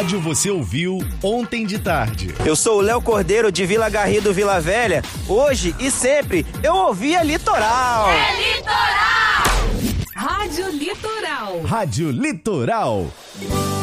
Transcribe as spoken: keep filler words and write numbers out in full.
rádio você ouviu ontem de tarde? Eu sou o Léo Cordeiro de Vila Garrido, Vila Velha. Hoje e sempre eu ouvia Litoral. É Litoral! Rádio Litoral. Rádio Litoral.